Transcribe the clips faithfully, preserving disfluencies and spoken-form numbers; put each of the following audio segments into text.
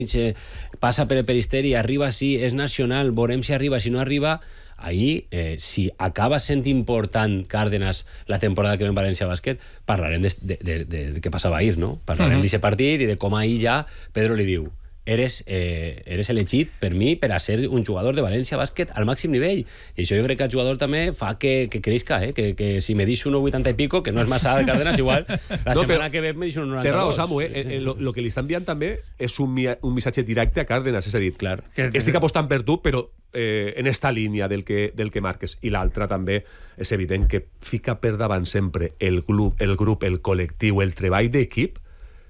passa per el peristeri, arriba sí, és nacional, veurem si arriba, si no arriba. Ahir, eh, si acaba sent important Cárdenas la temporada que ve en València Bàsquet, parlarem de, de, de, de, de què passava ahir, no? Parlarem uh-huh. d'aquest partit i de com ahir ja Pedro li diu eres, eh, eres elegit per mi per a ser un jugador de València Bàsquet al màxim nivell. I això jo crec que el jugador també fa que, que creixca, eh? que, que si me dix uno vuitanta i pico, que no és massa de Cárdenas, igual la no, setmana que ve me dix uno noranta-dos. Té raó, Samu, eh? eh, lo, lo que li estan enviant també és un, un missatge directe a Cárdenas, és a dir, clar. estic apostant per tu, però eh, en esta línia del que, del que marques. I l'altra també és evident que fica per davant sempre el grup, el, grup, el col·lectiu, el treball d'equip,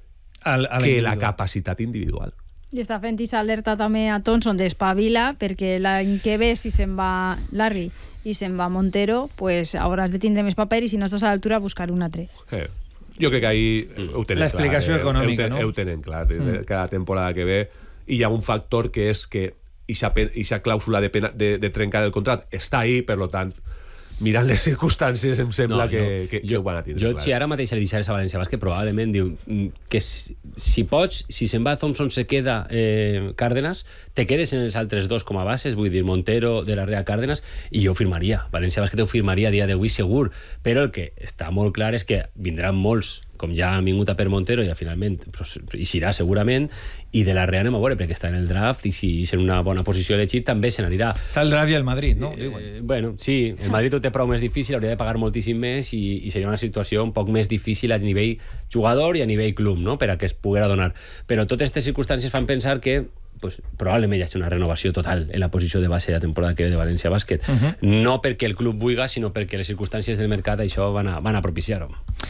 que la capacitat individual. I està fent aquesta alerta també a Thompson d'espavila, perquè l'any que ve, si se'n va Larry i se'n va Montero, pues hauràs de tindre més paper i si no estàs a l'altura buscar un altre. Eh, jo crec que ahí mm. ho tenen l'explicació clar. econòmica, eh, no? Ho tenen clar. Mm. Cada temporada que ve hi ha un factor que és que aquesta clàusula de, pena, de, de trencar el contracte està ahí, per lo tant, mirant les circumstàncies em sembla no, que, no. que, que jo, ho van a tindre. Jo, clar. Si ara mateix li deixares a València Bàsquet, probablement diu que si, si pots, si se'n va Thompson, se queda eh, Cárdenas, te quedes en els altres dos com a bases, vull dir, Montero, de la Rea, Cárdenas, i jo ho firmaria. València Bàsquet ho firmaria a dia d'avui segur, però el que està molt clar és que vindran molts, com ja han vingut a per Montero, ja finalment hi serà segurament, i de la Rea anem a veure, perquè està en el draft, i si és en una bona posició elegit, també se n'anirà. Està el draft i el Madrid, no? Eh, bueno, sí, el Madrid ho té prou més difícil, hauria de pagar moltíssim més, i, i seria una situació un poc més difícil a nivell jugador i a nivell club, no?, per a que es poguera donar. Però totes aquestes circumstàncies fan pensar que pues, probablement hi hagi una renovació total en la posició de base de la temporada que ve de València Bàsquet. Uh-huh. No perquè el club vulga, sinó perquè les circumstàncies del mercat això van a, van a propiciar-ho.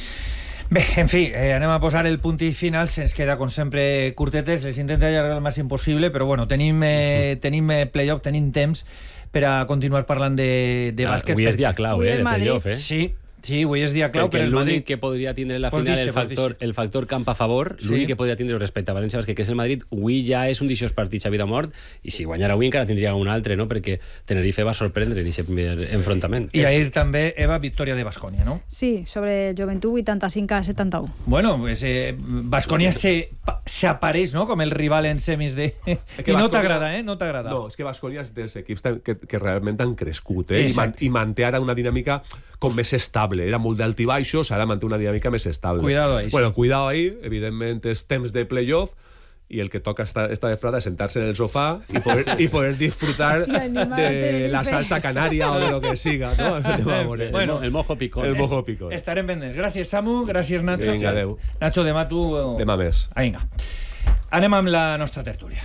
Bé, en fi, eh, anem a posar el punt i final, se'ns queda com sempre curtetes, les intenta allargar el màxim possible, però bueno, tenim, eh, tenim eh, playoff, tenim temps per a continuar parlant de, de ah, bàsquet. Avui és dia clau, eh, de playoff, eh? Sí, sí, avui és dia clau perquè per el l'únic Madrid. que podria tindre la pues final dixe, el, factor, el factor camp a favor, sí. L'únic que podria tindre respecte a València Bàsquet, que és el Madrid, avui ja és un d'aixòs partits a vida o mort, i si guanyara avui encara tindria un altre, no?, perquè Tenerife va sorprendre en aquest primer enfrontament. I ahir també, Eva, victòria de Baskonia, no? Sí, sobre Joventut vuitanta-cinc a setanta-u. Bueno, pues eh, Baskonia se, se apareix, no?, com el rival en semis de... I no t'agrada, eh? No t'agrada. No, és que Baskonia és dels equips que, que realment han crescut, eh? I, man, i manté ara una dinàmica com més estable. Era molt d'altibaixos, ara manté una dinàmica més estable. Cuidado ahí. Bueno, sí. Cuidado ahí, evidentment és temps de playoff, i el que toca esta, esta vesprada és sentar-se en el sofà i poder, i poder disfrutar de la salsa canaria o de lo que siga, no? Bueno, el, el mojo picón. El mojo picón. Estarem pendents. Gràcies, Samu. Gràcies, Nacho. Vinga, adeu. Nacho, demà tu... Demà més. Ah, vinga. Anem amb la nostra tertúlia.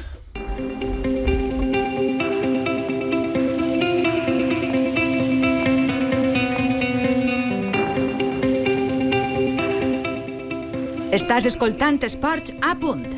Estàs escoltant Esports a Punt.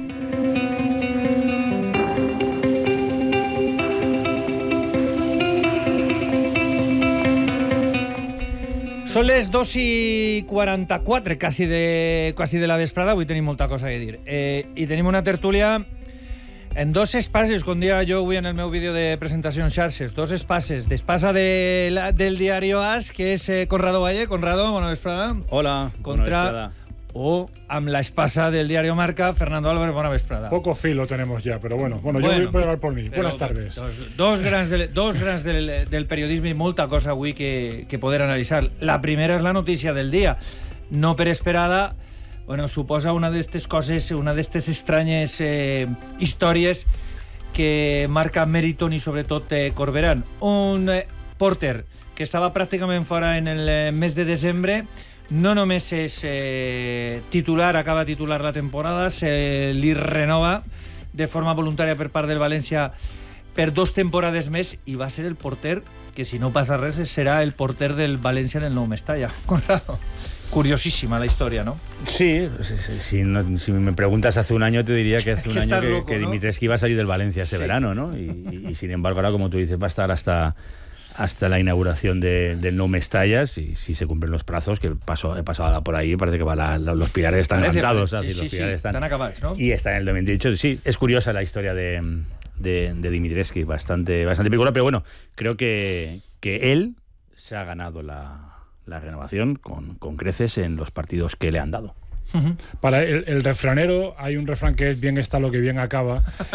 Són les dos i quaranta-quatre, quasi de, quasi de la vesprada. Avui tenim molta cosa a dir. Eh, I tenim una tertúlia en dos espases, com dia jo avui en el meu vídeo de presentació en xarxes, dos espases. D'espasa de la, del diari As, que és eh, Conrado Valle. Conrado, bona vesprada. Hola, Contra... bona vesprada. O amb la espasa del diario Marca, Fernando Álvarez, buena vesprada. Poco filo tenemos ya, pero bueno, bueno, bueno yo voy a hablar por mí. Buenas tardes. Dos, dos grans, del, dos grans del, del periodisme i molta cosa avui que, que poder analitzar. La primera és la notícia del dia. No per esperada, bueno, suposa una d'estes coses, una d'estes estranyes eh, històries que marca Meriton i sobretot eh, Corberán. Un eh, porter que estava pràcticament fora en el eh, mes de desembre, no només és eh, titular, acaba titular la temporada, se li renova de forma voluntària per part del València per dos temporades més i va ser el porter que, si no passa res, serà el porter del València en el nou Mestalla. Conrado. Curiosísima la historia, ¿no? Sí, si, si, no, si me preguntas hace un año te diría que hace un año que, loco, que Dimitrescu ¿no? iba a salir del Valencia ese sí. verano, ¿no? Y, y, y sin embargo ahora, como tú dices, va a estar hasta... hasta la inauguración de, del Nou Mestalla, si, si se cumplen los plazos, que paso, he pasado por ahí, parece que va la, la, los pilares están parece, levantados, sí, así, sí, los sí, pilares sí, están, están acabados, ¿no? Y está en el dos mil dieciocho. Sí, es curiosa la historia de, de, de Dimitrescu, bastante, bastante película, pero bueno, creo que, que él se ha ganado la, la renovación con, con creces en los partidos que le han dado. Uh-huh. Para el, el refranero hay un refrán que es bien está lo que bien acaba